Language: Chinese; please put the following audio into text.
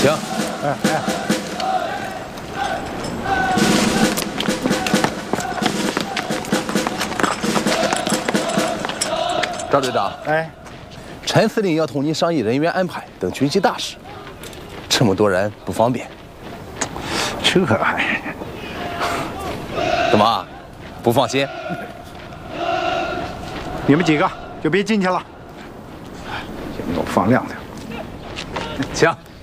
行。 哎。 赵队长， 哎， 陈司令要同你商议人员安排等军机大事，这么多人不方便。 这还怎么，不放心？ 你们几个就别进去了，先给我放亮点。 行。